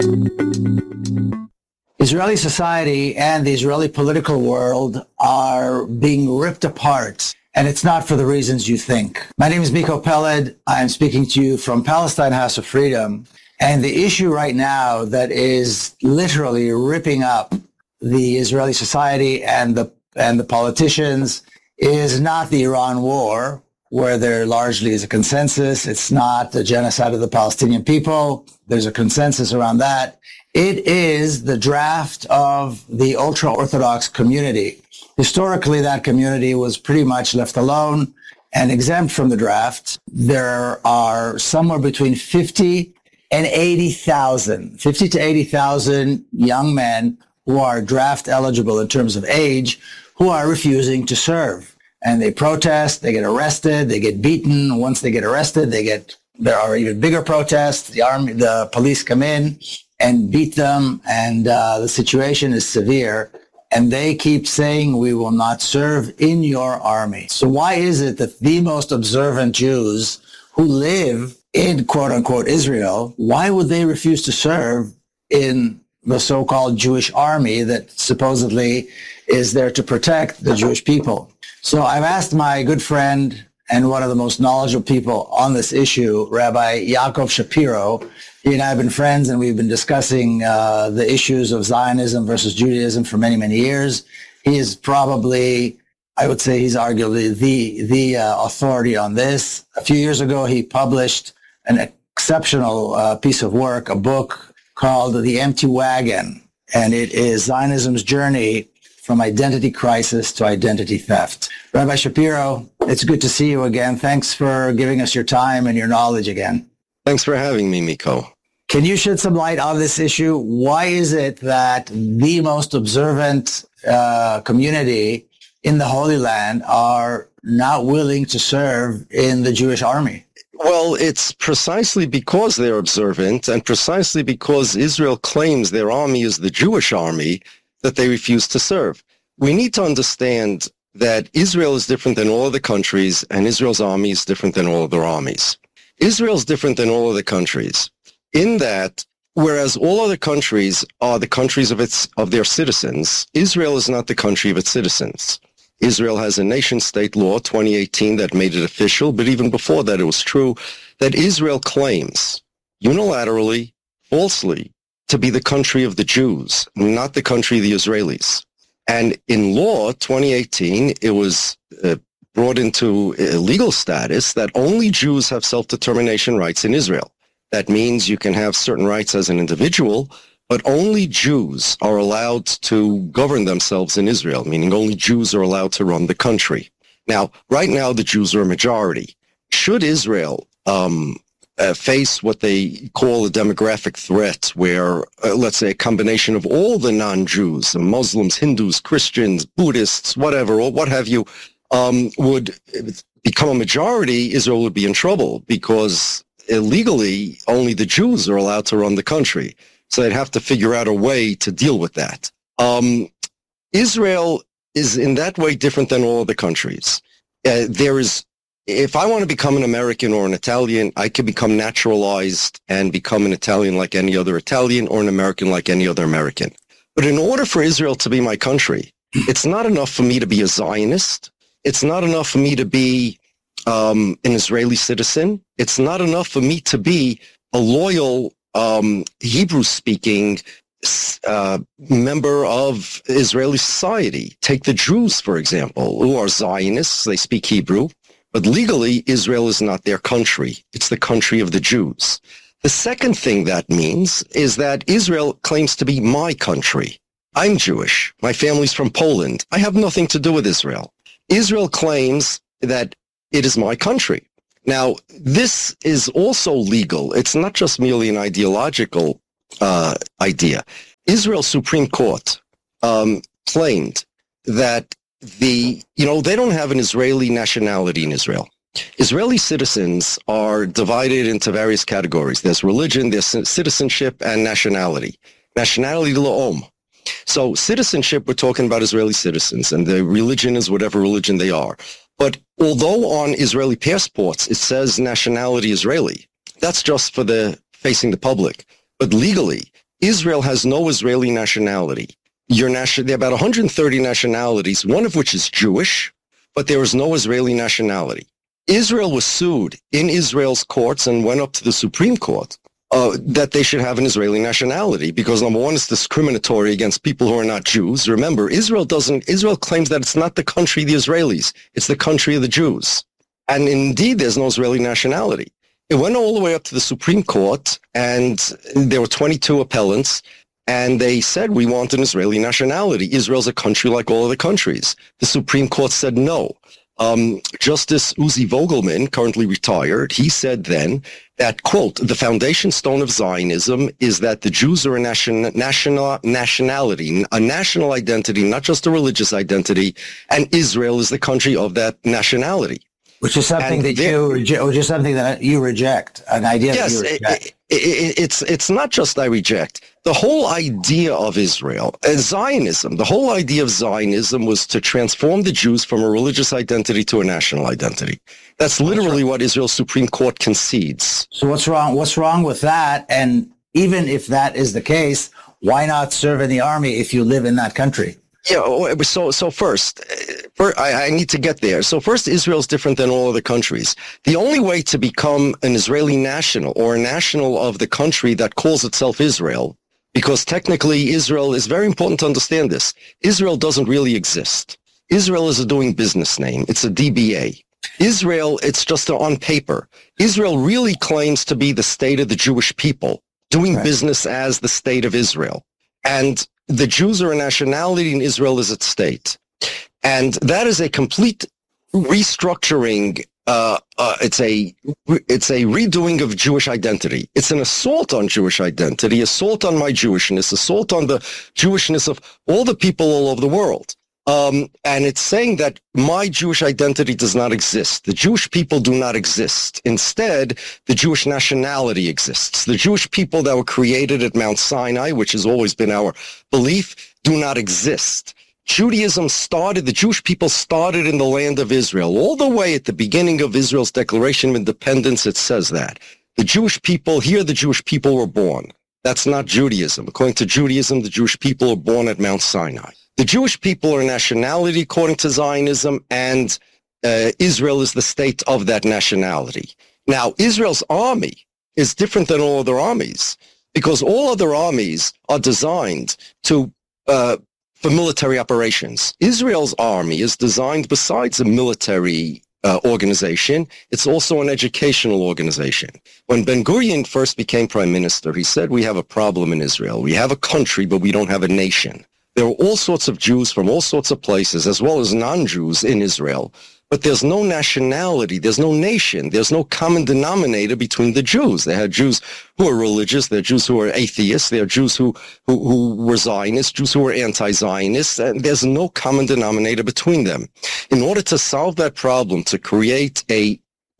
Israeli society and the Israeli political world are being ripped apart, and it's not for the reasons you think. My name is Miko Peled. I'm speaking to you from Palestine House of Freedom, and the issue right now that is literally ripping up the Israeli society and the politicians is not the Iran war, where there largely is a consensus. It's not the genocide of the Palestinian people. There's a consensus around that. It is the draft of the ultra-Orthodox community. Historically, that community was pretty much left alone and exempt from the draft. There are somewhere between 50 to 80,000 young men who are draft eligible in terms of age, who are refusing to serve. And they protest, they get arrested, they get beaten. Once they get arrested, there are even bigger protests. The police come in and beat them, and the situation is severe. And they keep saying, we will not serve in your army. So why is it that the most observant Jews who live in quote-unquote Israel, why would they refuse to serve in the so-called Jewish army that supposedly is there to protect the Jewish people? So I've asked my good friend and one of the most knowledgeable people on this issue, Rabbi Yaakov Shapiro. He and I have been friends, and we've been discussing the issues of Zionism versus Judaism for many, many years. He is probably, I would say he's arguably the authority on this. A few years ago, he published an exceptional piece of work, a book called The Empty Wagon, and it is Zionism's journey from identity crisis to identity theft. Rabbi Shapiro, it's good to see you again. Thanks for giving us your time and your knowledge again. Thanks for having me, Miko. Can you shed some light on this issue? Why is it that the most observant community in the Holy Land are not willing to serve in the Jewish army? Well, it's precisely because they're observant and precisely because Israel claims their army is the Jewish army that they refuse to serve. We need to understand that Israel is different than all other countries, and Israel's army is different than all other armies. Israel's different than all other countries in that, whereas all other countries are the countries of their citizens, Israel is not the country of its citizens. Israel has a nation-state law, 2018, that made it official, but even before that, it was true that Israel claims unilaterally, falsely, to be the country of the Jews, not the country of the Israelis. And in law, 2018, it was brought into legal status that only Jews have self-determination rights in Israel. That means you can have certain rights as an individual, but only Jews are allowed to govern themselves in Israel, meaning only Jews are allowed to run the country. Now, right now, the Jews are a majority. Should Israel face what they call a demographic threat, where, let's say, a combination of all the non-Jews, Muslims, Hindus, Christians, Buddhists, whatever, or what have you, would become a majority, Israel would be in trouble because illegally only the Jews are allowed to run the country. So they'd have to figure out a way to deal with that. Israel is in that way different than all other countries. If I want to become an American or an Italian, I can become naturalized and become an Italian like any other Italian or an American like any other American. But in order for Israel to be my country, it's not enough for me to be a Zionist. It's not enough for me to be an Israeli citizen. It's not enough for me to be a loyal Hebrew-speaking member of Israeli society. Take the Jews, for example, who are Zionists. They speak Hebrew. But legally, Israel is not their country. It's the country of the Jews. The second thing that means is that Israel claims to be my country. I'm Jewish. My family's from Poland. I have nothing to do with Israel. Israel claims that it is my country. Now, this is also legal. It's not just merely an ideological idea. Israel's Supreme Court claimed that they don't have an Israeli nationality in Israel. Israeli citizens are divided into various categories. There's religion, there's citizenship, and nationality. Nationality, la'om. So citizenship, we're talking about Israeli citizens, and the religion is whatever religion they are. But although on Israeli passports it says nationality Israeli, that's just for facing the public. But legally, Israel has no Israeli nationality. There are about 130 nationalities, one of which is Jewish, but there is no Israeli nationality. Israel was sued in Israel's courts and went up to the Supreme Court that they should have an Israeli nationality because, number one, it's discriminatory against people who are not Jews. Remember, Israel claims that it's not the country of the Israelis. It's the country of the Jews. And indeed, there's no Israeli nationality. It went all the way up to the Supreme Court, and there were 22 appellants, and they said, we want an Israeli nationality. Israel's a country like all other countries. The Supreme Court said no. Justice Uzi Vogelman, currently retired, he said then that, quote, the foundation stone of Zionism is that the Jews are a nationality, a national identity, not just a religious identity, and Israel is the country of that nationality. Which is something that you reject, an idea that you reject. It's not just I reject. The whole idea of Israel, Zionism, the whole idea of Zionism was to transform the Jews from a religious identity to a national identity. That's literally what Israel's Supreme Court concedes. So what's wrong? What's wrong with that? And even if that is the case, why not serve in the army if you live in that country? Yeah, so first, I need to get there. So first, Israel's different than all other countries. The only way to become an Israeli national or a national of the country that calls itself Israel, because technically Israel is very important to understand this. Israel doesn't really exist. Israel is a doing business name. It's a DBA. Israel, it's just on paper. Israel really claims to be the state of the Jewish people, doing business as the state of Israel. And the Jews are a nationality and Israel is its state. And that is a complete restructuring. It's a redoing of Jewish identity. It's an assault on Jewish identity, assault on my Jewishness, assault on the Jewishness of all the people all over the world. And it's saying that my Jewish identity does not exist. The Jewish people do not exist. Instead, the Jewish nationality exists. The Jewish people that were created at Mount Sinai, which has always been our belief, do not exist. Judaism started, the Jewish people started in the land of Israel. All the way at the beginning of Israel's Declaration of Independence, it says that. The Jewish people, here the Jewish people were born. That's not Judaism. According to Judaism, the Jewish people were born at Mount Sinai. The Jewish people are a nationality according to Zionism, and Israel is the state of that nationality. Now, Israel's army is different than all other armies because all other armies are designed for military operations. Israel's army is designed, besides a military organization, it's also an educational organization. When Ben-Gurion first became prime minister, he said, we have a problem in Israel. We have a country, but we don't have a nation. There are all sorts of Jews from all sorts of places, as well as non-Jews in Israel. But there's no nationality, there's no nation, there's no common denominator between the Jews. They had Jews who are religious, there are Jews who are atheists, there are Jews who were Zionists, Jews who were anti-Zionists, and there's no common denominator between them. In order to solve that problem, to create a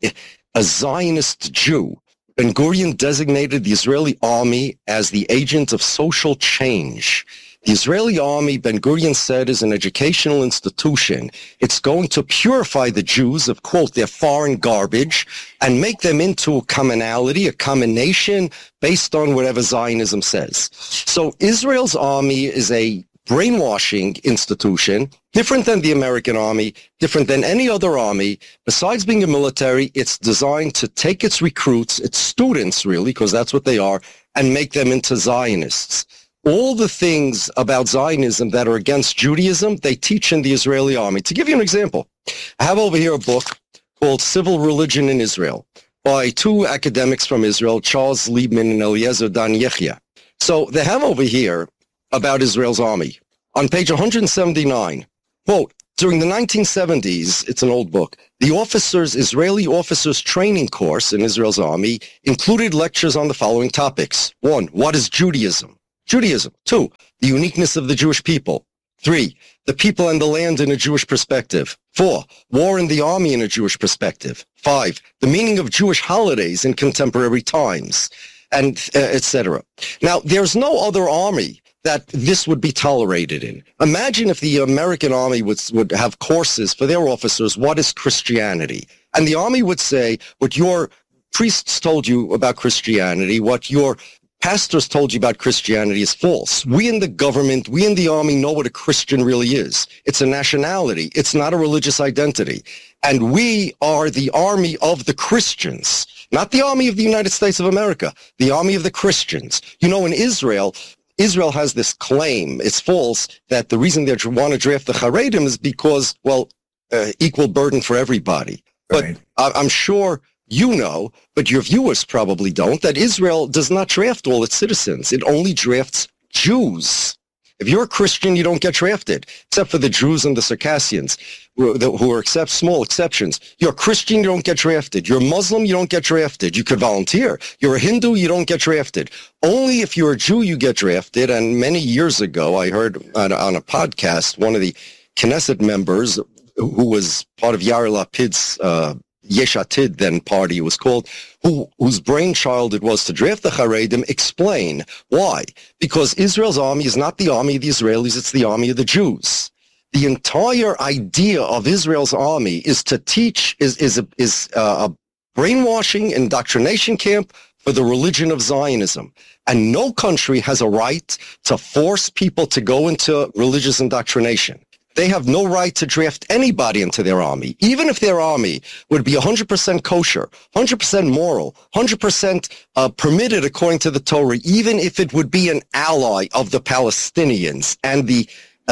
Zionist Jew, Ben-Gurion designated the Israeli army as the agent of social change. The Israeli army, Ben-Gurion said, is an educational institution. It's going to purify the Jews of, quote, their foreign garbage and make them into a commonality, a common nation based on whatever Zionism says. So Israel's army is a brainwashing institution, different than the American army, different than any other army. Besides being a military, it's designed to take its recruits, its students really, because that's what they are, and make them into Zionists. All the things about Zionism that are against Judaism, they teach in the Israeli army. To give you an example, I have over here a book called Civil Religion in Israel by two academics from Israel, Charles Liebman and Eliezer Dan Yechia. So they have over here about Israel's army. On page 179, quote, during the 1970s, it's an old book, the Israeli officers training course in Israel's army included lectures on the following topics. 1, what is Judaism? 2, the uniqueness of the Jewish people. 3, the people and the land in a Jewish perspective. 4, war in the army in a Jewish perspective. 5, the meaning of Jewish holidays in contemporary times, and etc. Now, there's no other army that this would be tolerated in. Imagine if the American army would have courses for their officers, what is Christianity? And the army would say, what your priests told you about Christianity, what your pastors told you about Christianity is false. We in the government, we in the army know what a Christian really is. It's a nationality. It's not a religious identity. And we are the army of the Christians, not the army of the United States of America, the army of the Christians. You know, in Israel has this claim, it's false, that the reason they want to draft the Haredim is because, well, equal burden for everybody. Right. But I'm sure you know, but your viewers probably don't, that Israel does not draft all its citizens. It only drafts Jews. If you're a Christian, you don't get drafted, except for the Druze and the Circassians, who are small exceptions. You're a Christian, you don't get drafted. You're a Muslim, you don't get drafted. You could volunteer. You're a Hindu, you don't get drafted. Only if you're a Jew, you get drafted. And many years ago, I heard on a podcast, one of the Knesset members, who was part of Yair Lapid's Yesh Atid, then party was called, whose brainchild it was to draft the Haredim, explain why. Because Israel's army is not the army of the Israelis, it's the army of the Jews. The entire idea of Israel's army is to teach, is a brainwashing, indoctrination camp for the religion of Zionism. And no country has a right to force people to go into religious indoctrination. They have no right to draft anybody into their army, even if their army would be 100% kosher, 100% moral, 100% permitted according to the Torah, even if it would be an ally of the Palestinians and the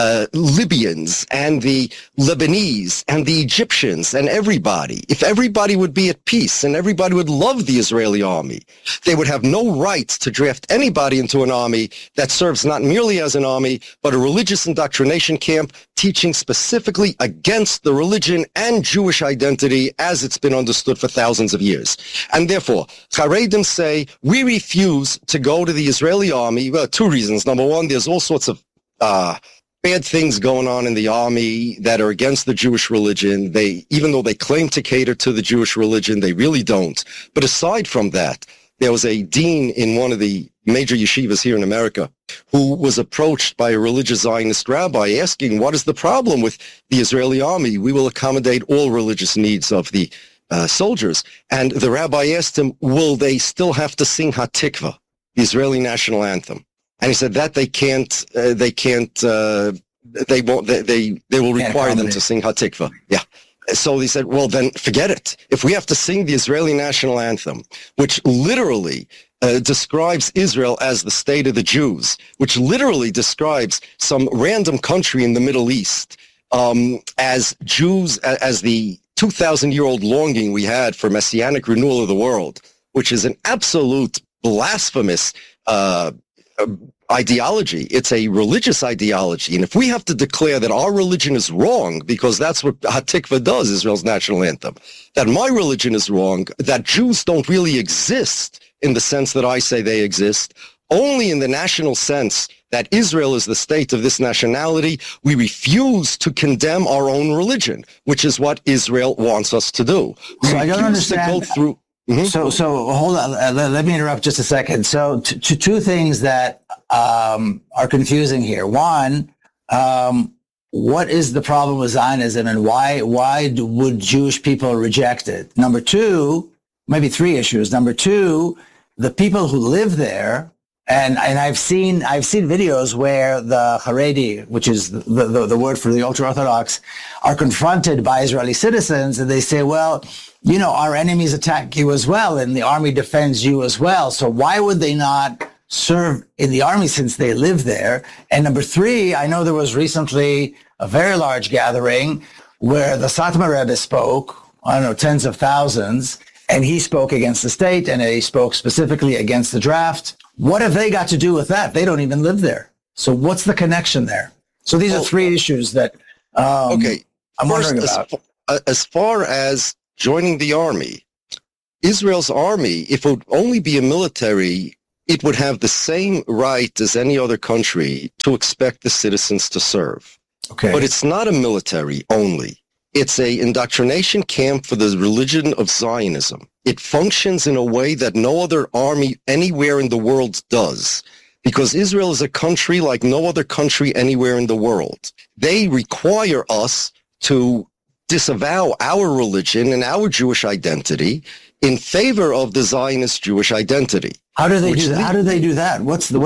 Libyans and the Lebanese and the Egyptians and everybody. If everybody would be at peace and everybody would love the Israeli army, they would have no right to draft anybody into an army that serves not merely as an army, but a religious indoctrination camp teaching specifically against the religion and Jewish identity as it's been understood for thousands of years. And therefore, Haredim say, we refuse to go to the Israeli army. Well, two reasons. Number one, there's all sorts of bad things going on in the army that are against the Jewish religion. Even though they claim to cater to the Jewish religion, they really don't. But aside from that, there was a dean in one of the major yeshivas here in America who was approached by a religious Zionist rabbi asking, what is the problem with the Israeli army? We will accommodate all religious needs of the soldiers. And the rabbi asked him, will they still have to sing Hatikva, the Israeli national anthem? And he said that they will require them to sing Hatikva. Yeah. So he said, well, then forget it. If we have to sing the Israeli national anthem, which literally describes Israel as the state of the Jews, which literally describes some random country in the Middle East as Jews, as the 2,000-year-old longing we had for messianic renewal of the world, which is an absolute blasphemous ideology. It's a religious ideology. And if we have to declare that our religion is wrong, because that's what Hatikva does, Israel's national anthem, that my religion is wrong, that Jews don't really exist in the sense that I say they exist, only in the national sense that Israel is the state of this nationality, we refuse to condemn our own religion, which is what Israel wants us to do. So I don't understand. So hold on. Let me interrupt just a second. So two things that are confusing here. One, what is the problem with Zionism, and why would Jewish people reject it? Number two, maybe three issues. Number two, the people who live there, and I've seen videos where the Haredi, which is the word for the ultra-Orthodox, are confronted by Israeli citizens, and they say, well, you know, our enemies attack you as well, and the army defends you as well. So why would they not serve in the army since they live there? And number three, I know there was recently a very large gathering where the Satmar Rebbe spoke, I don't know, tens of thousands, and he spoke against the state, and he spoke specifically against the draft. What have they got to do with that? They don't even live there. So what's the connection there? So these are three issues that I'm wondering about. As far as joining the army, Israel's army, if it would only be a military, it would have the same right as any other country to expect the citizens to serve. Okay. But it's not a military only. It's a indoctrination camp for the religion of Zionism. It functions in a way that no other army anywhere in the world does, because Israel is a country like no other country anywhere in the world. They require us to disavow our religion and our Jewish identity in favor of the Zionist Jewish identity. How do they do that? How do they do that?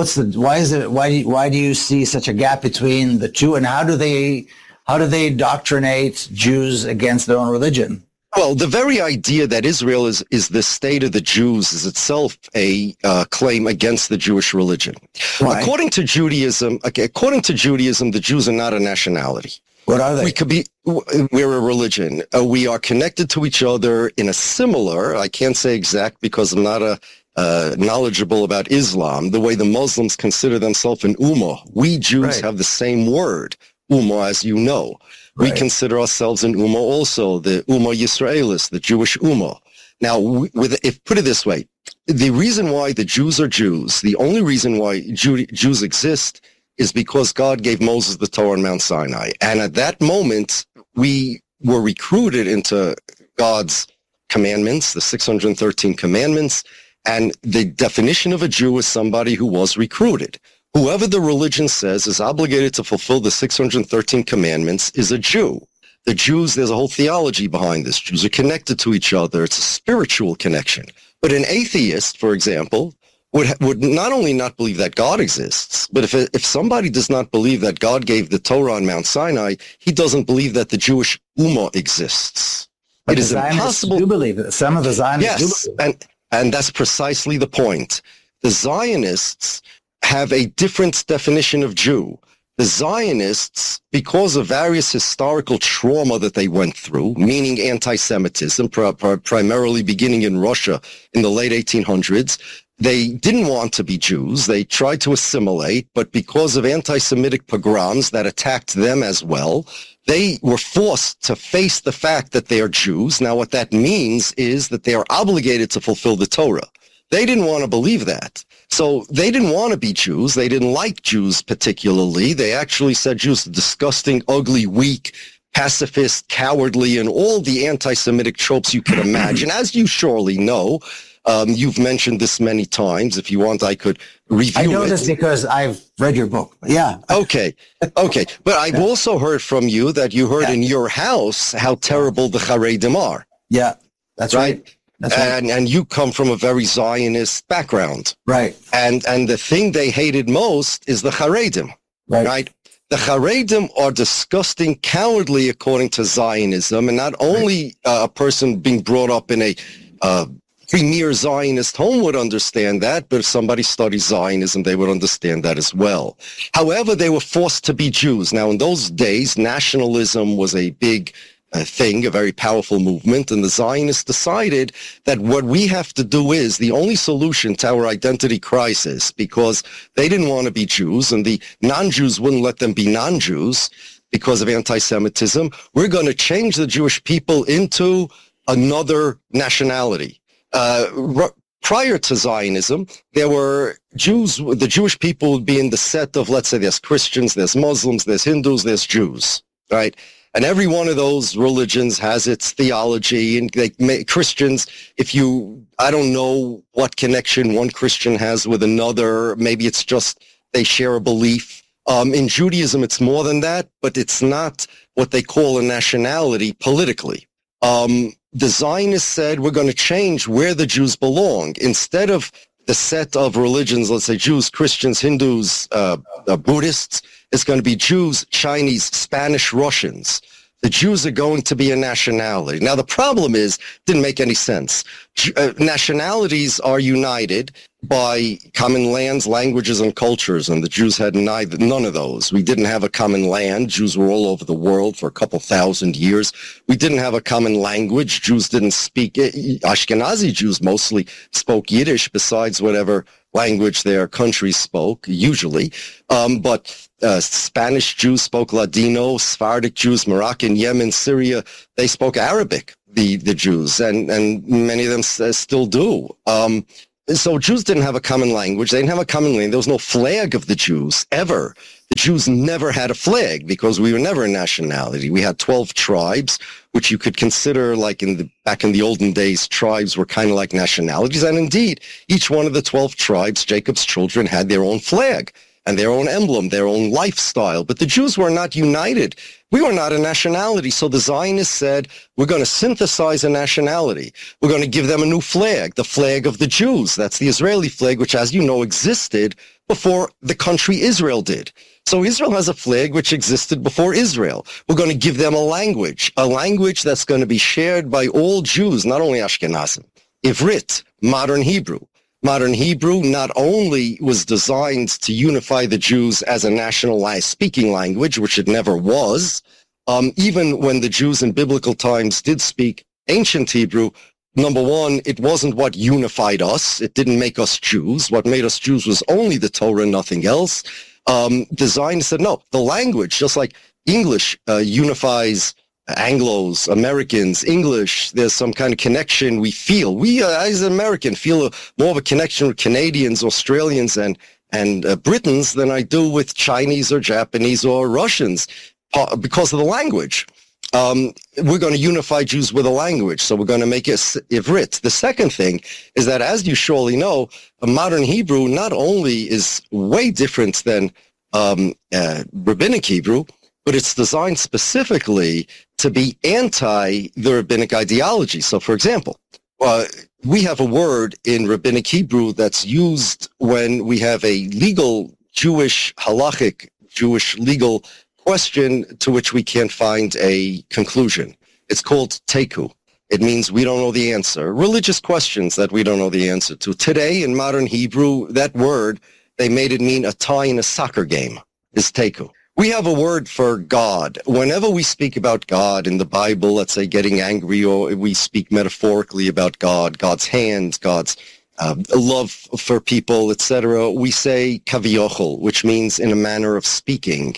Why do you see such a gap between the two, and how do they indoctrinate Jews against their own religion? Well, the very idea that Israel is the state of the Jews is itself a claim against the Jewish religion. Why? According to Judaism, the Jews are not a nationality. What are they? We're a religion. We are connected to each other in a similar, I can't say exact because I'm not knowledgeable about Islam, the way the Muslims consider themselves an ummah. We Jews have the same word, ummah, as you know. We consider ourselves an ummah also, the ummah Yisraelis, the Jewish ummah. Now, put it this way, the reason why the Jews are Jews, the only reason why Jews exist is because God gave Moses the Torah on Mount Sinai. And at that moment, we were recruited into God's commandments, the 613 commandments. And the definition of a Jew is somebody who was recruited. Whoever the religion says is obligated to fulfill the 613 commandments is a Jew. The Jews, there's a whole theology behind this. Jews are connected to each other. It's a spiritual connection. But an atheist, for example, would not only not believe that God exists, but if somebody does not believe that God gave the Torah on Mount Sinai, he doesn't believe that the Jewish Ummah exists. But it is impossible to believe it. Some of the Zionists do believe it. And that's precisely the point. The Zionists have a different definition of Jew. The Zionists, because of various historical trauma that they went through, meaning anti-Semitism, primarily beginning in Russia in the late 1800s, they didn't want to be Jews. They tried to assimilate, but because of anti-Semitic pogroms that attacked them as well, they were forced to face the fact that they are Jews. Now, what that means is that they are obligated to fulfill the Torah. They didn't want to believe that. So they didn't want to be Jews. They didn't like Jews particularly. They actually said Jews are disgusting, ugly, weak, pacifist, cowardly, and all the anti-Semitic tropes you could imagine. As you surely know, you've mentioned this many times. If you want, I could review it. I know this because I've read your book. Yeah. Okay. But I've also heard from you that you heard in your house how terrible the Haredim are. Yeah, that's right. That's right. And you come from a very Zionist background. Right. And the thing they hated most is the Haredim. Right? The Haredim are disgusting, cowardly, according to Zionism, and not only a person being brought up in a premier Zionist home would understand that, but if somebody studies Zionism, they would understand that as well. However, they were forced to be Jews. Now, in those days, nationalism was a big thing, a very powerful movement, and the Zionists decided that what we have to do is the only solution to our identity crisis, because they didn't want to be Jews, and the non-Jews wouldn't let them be non-Jews because of anti-Semitism. We're going to change the Jewish people into another nationality. Prior to Zionism, there were Jews, the Jewish people would be in the set of, let's say, there's Christians, there's Muslims, there's Hindus, there's Jews, right? And every one of those religions has its theology, and Christians, I don't know what connection one Christian has with another. Maybe it's just they share a belief. In Judaism, it's more than that, but it's not what they call a nationality politically. The Zionists said, we're going to change where the Jews belong. Instead of the set of religions, let's say Jews, Christians, Hindus, Buddhists, it's going to be Jews, Chinese, Spanish, Russians. The Jews are going to be a nationality. Now, the problem is, didn't make any sense. Nationalities are united by common lands, languages, and cultures, and the Jews had none of those. We didn't have a common land. Jews were all over the world for a couple thousand years. We didn't have a common language. Jews didn't speak. Ashkenazi Jews mostly spoke Yiddish, besides whatever language their country spoke, usually. But Spanish Jews spoke Ladino, Sephardic Jews, Moroccan, Yemen, Syria, they spoke Arabic, the Jews, and many of them still do. So Jews didn't have a common language. They didn't have a common land. There was no flag of the Jews, ever. The Jews never had a flag because we were never a nationality. We had 12 tribes, which you could consider like back in the olden days, tribes were kind of like nationalities. And indeed, each one of the 12 tribes, Jacob's children, had their own flag. and their own emblem, their own lifestyle. But the Jews were not united. We were not a nationality. So the Zionists said, we're going to synthesize a nationality. We're going to give them a new flag, the flag of the Jews. That's the Israeli flag, which, as you know, existed before the country Israel did. So Israel has a flag which existed before Israel. We're going to give them a language that's going to be shared by all Jews, not only Ashkenazim. Ivrit, modern Hebrew. Modern Hebrew not only was designed to unify the Jews as a nationalized speaking language, which it never was, even when the Jews in biblical times did speak ancient Hebrew, number one, it wasn't what unified us. It didn't make us Jews. What made us Jews was only the Torah, nothing else. The Zionists said, no, the language, just like English unifies Anglos, Americans, English, there's some kind of connection we feel. We, as an American, feel more of a connection with Canadians, Australians, and Britons than I do with Chinese or Japanese or Russians because of the language. We're going to unify Jews with a language, so we're going to make it Ivrit. The second thing is that, as you surely know, a modern Hebrew not only is way different than Rabbinic Hebrew, but it's designed specifically to be anti the Rabbinic ideology. So, for example, we have a word in Rabbinic Hebrew that's used when we have a legal Jewish, halachic, Jewish legal question to which we can't find a conclusion. It's called teku. It means we don't know the answer. Religious questions that we don't know the answer to. Today, in modern Hebrew, that word, they made it mean a tie in a soccer game, is teku. We have a word for God. Whenever we speak about God in the Bible, let's say getting angry, or we speak metaphorically about God, God's hands, God's love for people, etc., we say kaviochel, which means in a manner of speaking,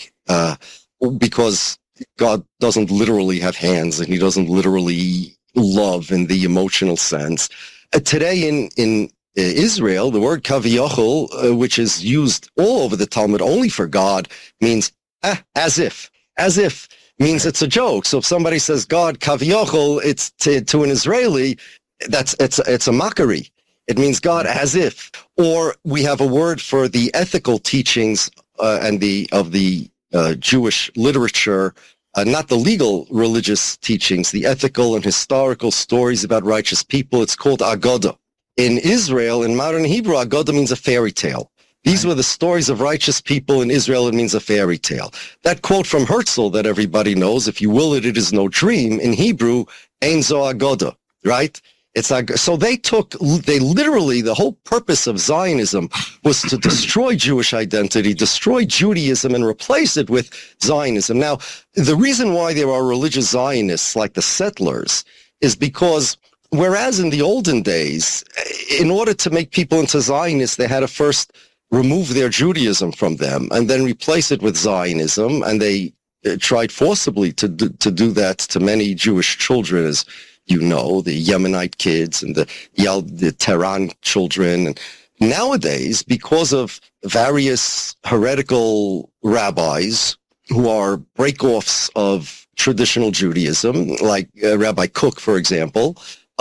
because God doesn't literally have hands and he doesn't literally love in the emotional sense. Today in Israel, the word kaviochel, which is used all over the Talmud only for God, means as if means it's a joke. So if somebody says God kaviochel, it's to an Israeli, it's a mockery. It means God as if. Or we have a word for the ethical teachings of the Jewish literature, not the legal religious teachings, the ethical and historical stories about righteous people. It's called Agoda. In Israel, in modern Hebrew, Agoda means a fairy tale. These were the stories of righteous people. In Israel, it means a fairy tale. That quote from Herzl that everybody knows, if you will it, it is no dream, in Hebrew, Ein zo Agoda, right? So they literally, the whole purpose of Zionism was to destroy Jewish identity, destroy Judaism, and replace it with Zionism. Now, the reason why there are religious Zionists like the settlers is because whereas in the olden days, in order to make people into Zionists, they had to first remove their Judaism from them and then replace it with Zionism, and they tried forcibly to do that to many Jewish children, as you know, the Yemenite kids and the Tehran children. And nowadays, because of various heretical rabbis who are break-offs of traditional Judaism, like Rabbi Kook, for example,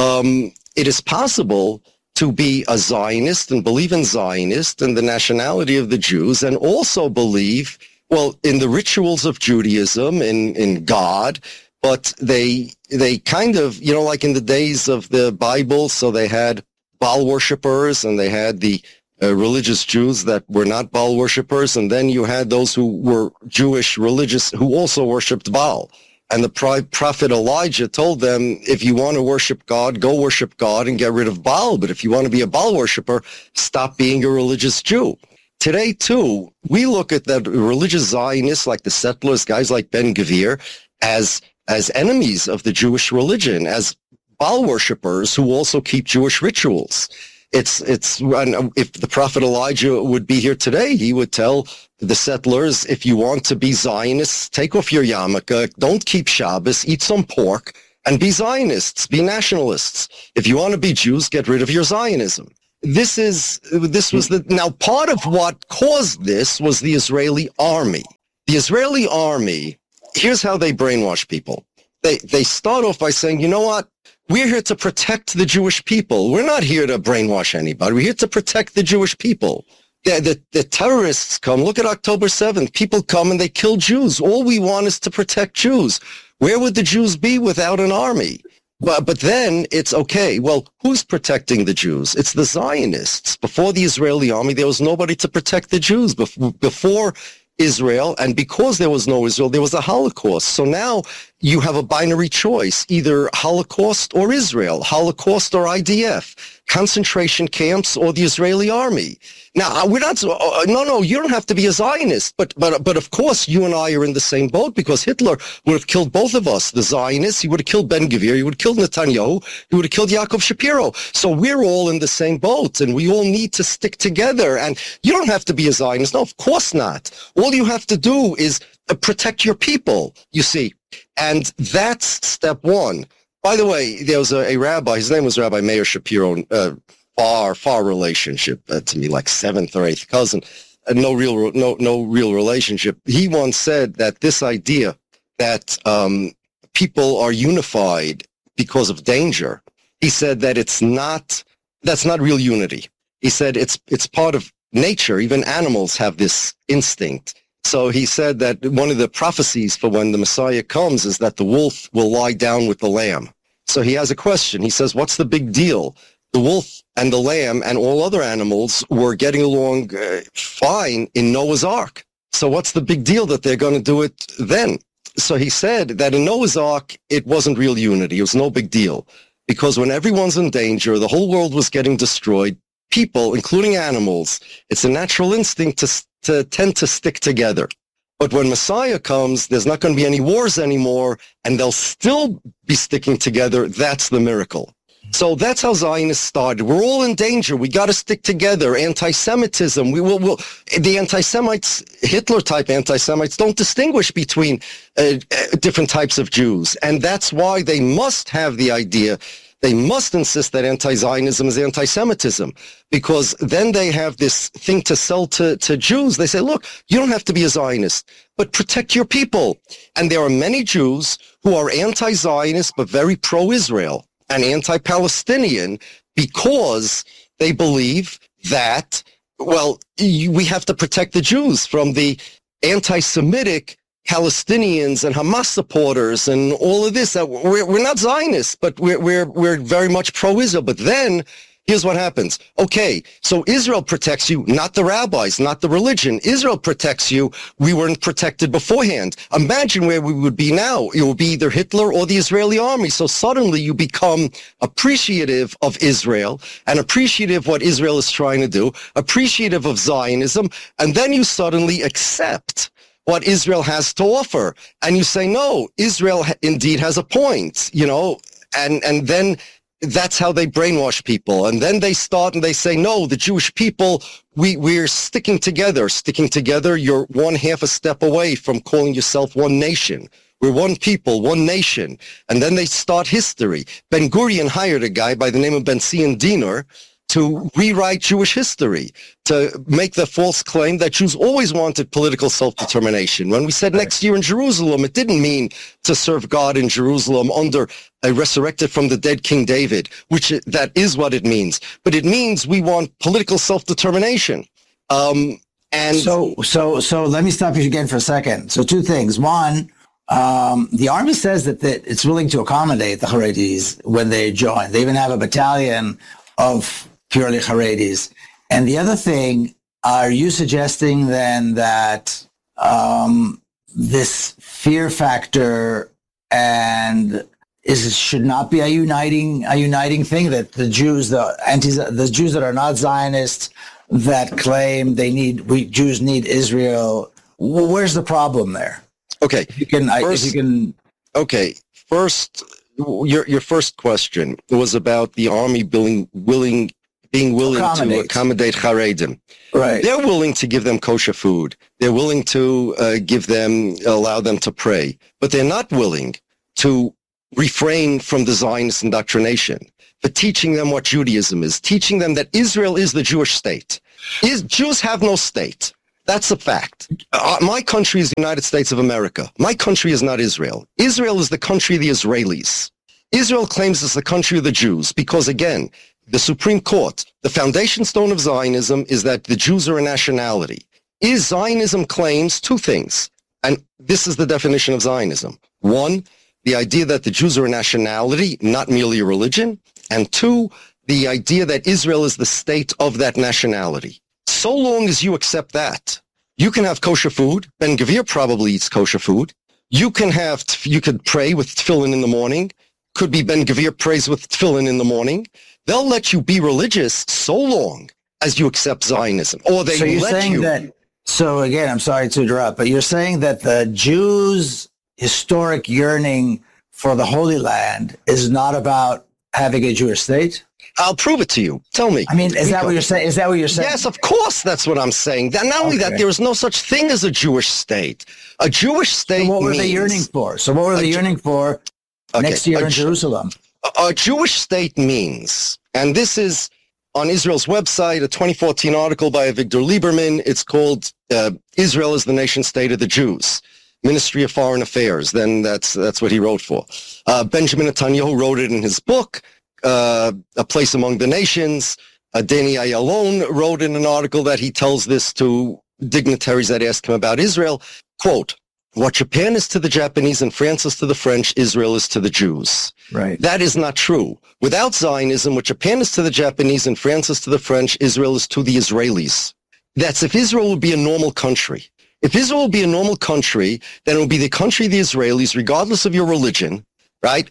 it is possible to be a Zionist and believe in Zionist and the nationality of the Jews, and also believe, well, in the rituals of Judaism, in God, but they kind of, like in the days of the Bible, so they had Baal worshippers and they had the religious Jews that were not Baal worshippers, and then you had those who were Jewish religious who also worshipped Baal. And the prophet Elijah told them, if you want to worship God, go worship God and get rid of Baal. But if you want to be a Baal worshiper, stop being a religious Jew. Today, too, we look at that religious Zionists like the settlers, guys like Ben-Gvir, as enemies of the Jewish religion, as Baal worshippers who also keep Jewish rituals. If the prophet Elijah would be here today, he would tell the settlers, if you want to be Zionists, take off your yarmulke, don't keep Shabbos, eat some pork, and be Zionists, be nationalists. If you want to be Jews, get rid of your Zionism. Now part of what caused this was the Israeli army. The Israeli army, here's how they brainwash people. They start off by saying, you know what? We're here to protect the Jewish people. We're not here to brainwash anybody. We're here to protect the Jewish people. The terrorists come. Look at October 7th. People come and they kill Jews. All we want is to protect Jews. Where would the Jews be without an army? But then it's okay. Well, who's protecting the Jews? It's the Zionists. Before the Israeli army, there was nobody to protect the Jews. Before Israel, and because there was no Israel, there was a Holocaust. So now you have a binary choice, either Holocaust or Israel, Holocaust or IDF, concentration camps or the Israeli army. Now, we're not, no, you don't have to be a Zionist, but of course you and I are in the same boat, because Hitler would have killed both of us, the Zionists. He would have killed Ben-Gvir, he would have killed Netanyahu, he would have killed Yaakov Shapiro. So we're all in the same boat, and we all need to stick together. And you don't have to be a Zionist. No, of course not. All you have to do is protect your people, you see. And that's step one. By the way, there was a rabbi, his name was Rabbi Meir Shapiro, far relationship to me, like seventh or eighth cousin, no real relationship. He once said that this idea that people are unified because of danger, he said that that's not real unity. He said it's part of nature. Even animals have this instinct. So he said that one of the prophecies for when the Messiah comes is that the wolf will lie down with the lamb. So he has a question. He says, what's the big deal? The wolf and the lamb and all other animals were getting along fine in Noah's Ark. So what's the big deal that they're going to do it then? So he said that in Noah's Ark, it wasn't real unity. It was no big deal. Because when everyone's in danger, the whole world was getting destroyed, people, including animals, it's a natural instinct to tend to stick together. But when Messiah comes, there's not going to be any wars anymore, and they'll still be sticking together. That's the miracle. So that's how Zionists started. We're all in danger. We got to stick together. Anti-Semitism. The anti-Semites, Hitler-type anti-Semites, don't distinguish between different types of Jews. And that's why they must have the idea. They must insist that anti-Zionism is anti-Semitism, because then they have this thing to sell to Jews. They say, look, you don't have to be a Zionist, but protect your people. And there are many Jews who are anti-Zionist but very pro-Israel and anti-Palestinian, because they believe that, well, we have to protect the Jews from the anti-Semitic Palestinians and Hamas supporters and all of this. We're not Zionists, but we're very much pro-Israel. But then here's what happens. Okay, so Israel protects you, not the rabbis, not the religion. Israel protects you. We weren't protected beforehand. Imagine where we would be now. It would be either Hitler or the Israeli army. So suddenly you become appreciative of Israel and appreciative of what Israel is trying to do, appreciative of Zionism, and then you suddenly accept what Israel has to offer. And you say, no, Israel indeed has a point, and then that's how they brainwash people. And then they start and they say, no, the Jewish people, we're sticking together. Sticking together, you're one half a step away from calling yourself one nation. We're one people, one nation. And then they start history. Ben-Gurion hired a guy by the name of Ben-Zion Diener to rewrite Jewish history, to make the false claim that Jews always wanted political self-determination. When we said next year in Jerusalem, it didn't mean to serve God in Jerusalem under a resurrected from the dead King David, that is what it means. But it means we want political self-determination. So let me stop you again for a second. So two things. One, the army says that it's willing to accommodate the Haredis when they join. They even have a battalion of purely Haredis. And the other thing, are you suggesting then that this fear factor should not be a uniting thing, that the Jews that are not Zionists, that claim Jews need Israel? Where's the problem there? Okay. Okay. First, your first question was about the army being willing to accommodate Haredim. Right. They're willing to give them kosher food. They're willing to allow them to pray, but they're not willing to refrain from the Zionist indoctrination, for teaching them what Judaism is, teaching them that Israel is the Jewish state. Jews have no state. That's a fact. My country is the United States of America. My country is not Israel. Israel is the country of the Israelis. Israel claims it's the country of the Jews because, again, the Supreme Court, the foundation stone of Zionism is that the Jews are a nationality. Zionism claims two things, and this is the definition of Zionism. One, the idea that the Jews are a nationality, not merely a religion, and two, the idea that Israel is the state of that nationality. So long as you accept that, you can have kosher food. Ben Gvir probably eats kosher food. You could pray with tefillin in the morning. Could be Ben Gvir prays with tefillin in the morning. They'll let you be religious so long as you accept Zionism, or they let you. So again, I'm sorry to interrupt, but you're saying that the Jews' historic yearning for the Holy Land is not about having a Jewish state? I'll prove it to you. Tell me. I mean, is that what you're saying? Is that what you're saying? Yes, of course, that's what I'm saying. Not only that, there is no such thing as a Jewish state. A Jewish state. So what were they yearning for? Next year in Jerusalem? A Jewish state means, and this is on Israel's website, a 2014 article by Avigdor Lieberman. It's called Israel is the Nation State of the Jews. Ministry of Foreign Affairs. Then that's what he wrote for. Benjamin Netanyahu wrote it in his book, A Place Among the Nations. Danny Ayalon wrote in an article that he tells this to dignitaries that ask him about Israel. Quote, what Japan is to the Japanese and France is to the French, Israel is to the Jews. Right. That is not true. Without Zionism, what Japan is to the Japanese and France is to the French, Israel is to the Israelis. That's if Israel would be a normal country. If Israel would be a normal country, then it would be the country of the Israelis, regardless of your religion, right?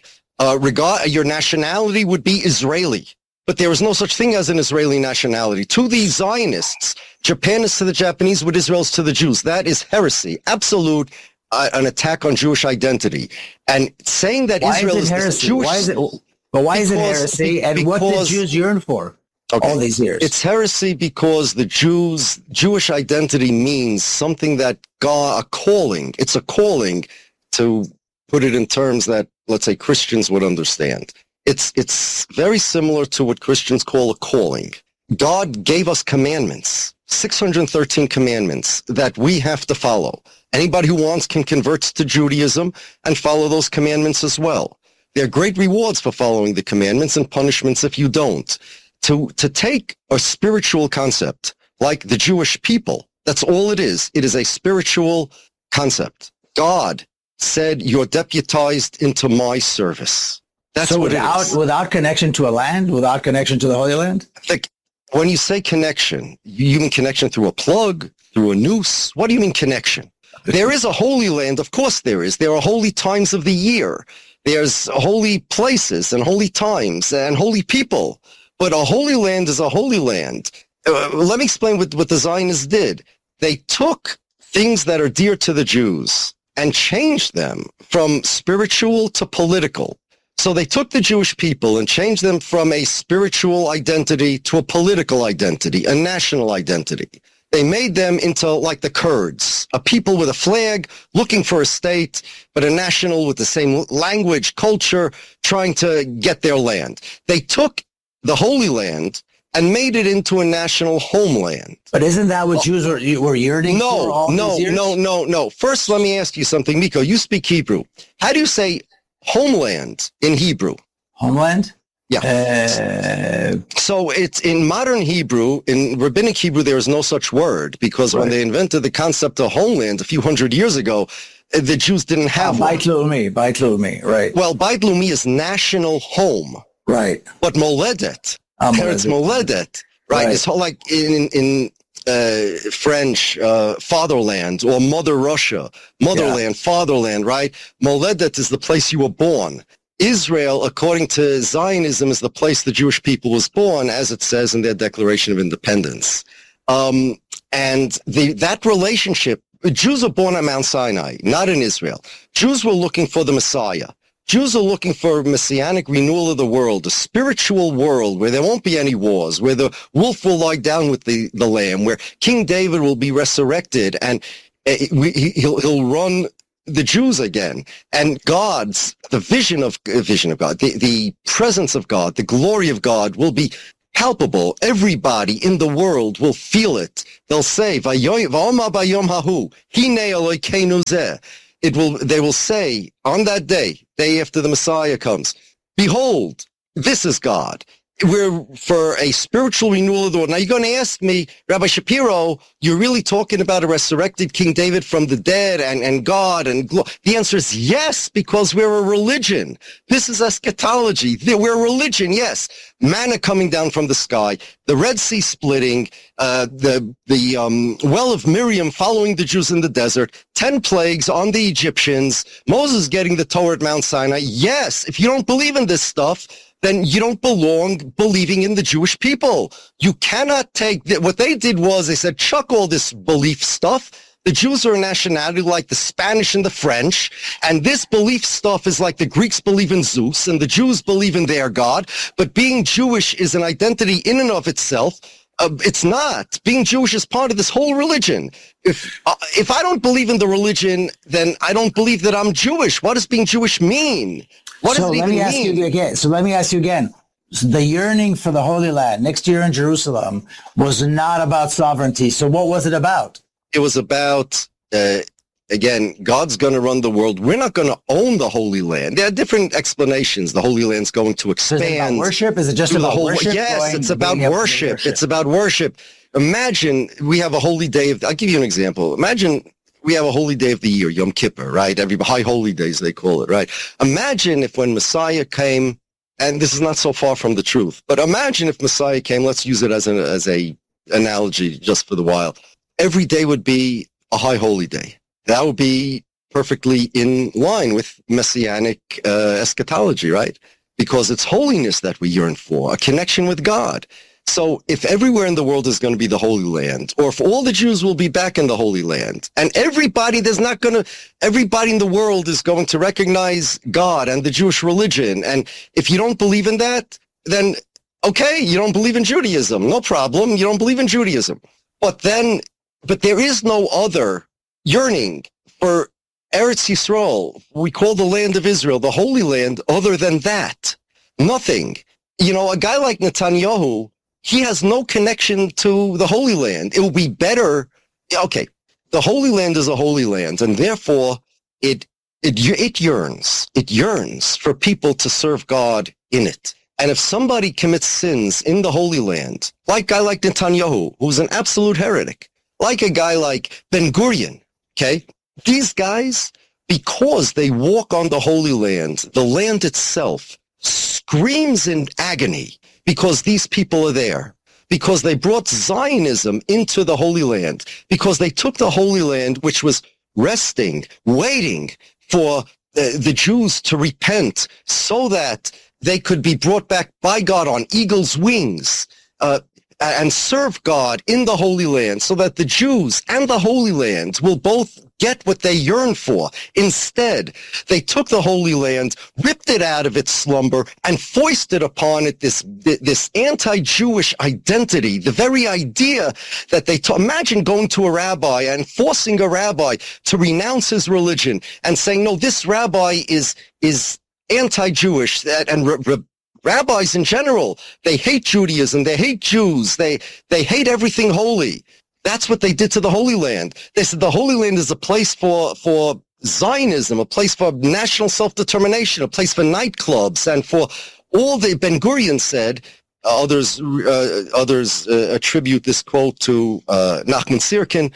Your nationality would be Israeli. But there is no such thing as an Israeli nationality. To the Zionists, Japan is to the Japanese what Israel is to the Jews. That is heresy. Absolute, an attack on Jewish identity. And saying that Israel is heresy? Jewish... Why is it heresy? And what did Jews yearn for all these years? It's heresy because the Jewish identity means something that God, a calling. It's a calling, to put it in terms that, let's say, Christians would understand. It's very similar to what Christians call a calling. God gave us commandments, 613 commandments that we have to follow. Anybody who wants can convert to Judaism and follow those commandments as well. There are great rewards for following the commandments and punishments if you don't. To take a spiritual concept like the Jewish people, that's all it is. It is a spiritual concept. God said, you're deputized into my service. That's so what it is. Without connection to a land, without connection to the Holy Land? When you say connection, you mean connection through a plug, through a noose? What do you mean connection? There is a Holy Land. Of course there is. There are holy times of the year. There's holy places and holy times and holy people. But a Holy Land is a Holy Land. Let me explain what the Zionists did. They took things that are dear to the Jews and changed them from spiritual to political. So they took the Jewish people and changed them from a spiritual identity to a political identity, a national identity. They made them into like the Kurds, a people with a flag looking for a state, but a national with the same language, culture, trying to get their land. They took the Holy Land and made it into a national homeland. But isn't that what Jews were yearning for all these years? No. First, let me ask you something. Miko, you speak Hebrew. How do you say homeland in Hebrew? Homeland? Yeah. So it's in modern Hebrew, in rabbinic Hebrew, there is no such word because when they invented the concept of homeland a few hundred years ago, the Jews didn't have one. Beit Leumi, right. Well, Beit Leumi is national home. Right. But Moledet, Eretz Moledet, right? It's like in French, fatherland, or Mother Russia, motherland, fatherland, right? Moledet is the place you were born. Israel, according to Zionism, is the place the Jewish people was born, as it says in their Declaration of Independence. And that relationship, Jews are born on Mount Sinai, not in Israel. Jews were looking for the Messiah. Jews are looking for messianic renewal of the world, a spiritual world where there won't be any wars, where the wolf will lie down with the lamb, where King David will be resurrected and he'll run the Jews again. And the vision of God, the presence of God, the glory of God will be palpable. Everybody in the world will feel it. They'll say, "Va'oma bayom hahu, hine Elokeinu zeh." They will say on that day after the Messiah comes, behold, this is God. we're for a spiritual renewal of the world. Now you're going to ask me, Rabbi Shapiro, you're really talking about a resurrected King David from the dead and God and the answer is yes, because we're a religion. This is eschatology. We're a religion, yes. Manna coming down from the sky, the Red Sea splitting, the well of Miriam following the Jews in the desert, 10 plagues on the Egyptians, Moses getting the Torah at Mount Sinai. Yes, if you don't believe in this stuff, then you don't belong believing in the Jewish people. You cannot take what they did was they said, chuck all this belief stuff. The Jews are a nationality like the Spanish and the French, and this belief stuff is like the Greeks believe in Zeus and the Jews believe in their God, but being Jewish is an identity in and of itself. It's not. Being Jewish is part of this whole religion. If I don't believe in the religion, then I don't believe that I'm Jewish. What does being Jewish mean? What does it even mean? So let me ask you again. The yearning for the Holy Land next year in Jerusalem was not about sovereignty. So what was it about? It was about, again, God's going to run the world. We're not going to own the Holy Land. There are different explanations. The Holy Land's going to expand. Is it about worship? Is it just about worship? Yes, it's about worship. It's about worship. Imagine we have a holy day I'll give you an example. Imagine we have a holy day of the year, Yom Kippur, right? High holy days, they call it, right? Imagine if when Messiah came, and this is not so far from the truth, but imagine if Messiah came, let's use it as a analogy just for the while. Every day would be a high holy day. That would be perfectly in line with messianic eschatology, right? Because it's holiness that we yearn for, a connection with God. So if everywhere in the world is going to be the Holy Land, or if all the Jews will be back in the Holy Land, and everybody in the world is going to recognize God and the Jewish religion, and if you don't believe in that, then okay, you don't believe in Judaism, no problem, you don't believe in Judaism. But there is no other yearning for Eretz Yisrael, we call the land of Israel, the Holy Land, other than that. Nothing. You know, a guy like Netanyahu, he has no connection to the Holy Land. It will be better. Okay, the Holy Land is a holy land, and therefore it yearns. It yearns for people to serve God in it. And if somebody commits sins in the Holy Land, like a guy like Netanyahu, who's an absolute heretic, like a guy like Ben Gurion, okay, these guys, because they walk on the Holy Land, the land itself screams in agony because these people are there, because they brought Zionism into the Holy Land, because they took the Holy Land, which was resting, waiting for the Jews to repent so that they could be brought back by God on eagle's wings and serve God in the Holy Land, so that the Jews and the Holy Land will both get what they yearn for. Instead, they took the Holy Land, ripped it out of its slumber, and foisted upon it this anti-Jewish identity, the very idea that imagine going to a rabbi and forcing a rabbi to renounce his religion and saying, no, this rabbi is anti-Jewish, rabbis in general, they hate Judaism, they hate Jews, they hate everything holy. That's what they did to the Holy Land. They said the Holy Land is a place for Zionism, a place for national self-determination, a place for nightclubs, and for all the Ben Gurion said. Others attribute this quote to Nachman Sirkin,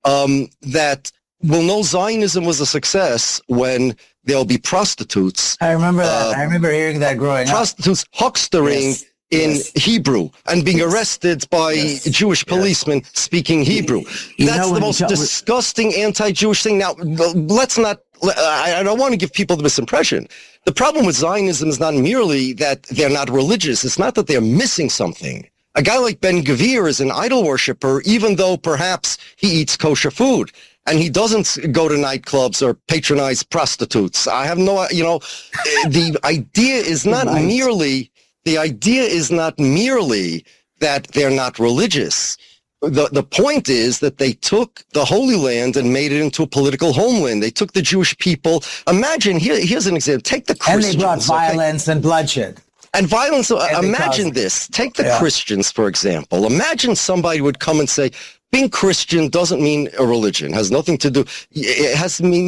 that we'll know Zionism was a success when there'll be prostitutes. I remember that. I remember hearing that growing up. Prostitutes huckstering in Hebrew and being arrested by Jewish policemen speaking Hebrew. That's the most disgusting anti-Jewish thing. Now, let's not, I don't want to give people the misimpression. The problem with Zionism is not merely that they're not religious. It's not that they're missing something. A guy like Ben Gvir is an idol worshiper, even though perhaps he eats kosher food. And he doesn't go to nightclubs or patronize prostitutes. I have no, the idea is not merely that they're not religious. The point is that they took the Holy Land and made it into a political homeland. They took the Jewish people. Imagine, here's an example. Take the Christians. And they brought violence and bloodshed. And violence, imagine this. Take the Christians, for example. Imagine somebody would come and say, being Christian doesn't mean a religion, has nothing to do, it has to mean